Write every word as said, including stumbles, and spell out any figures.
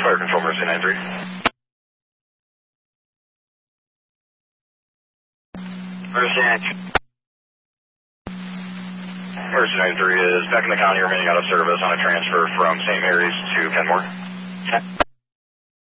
Fire Control, Mercy nine three. Mercy nine three. Mercy nine three is back in the county, remaining out of service on a transfer from Saint Mary's to Kenmore.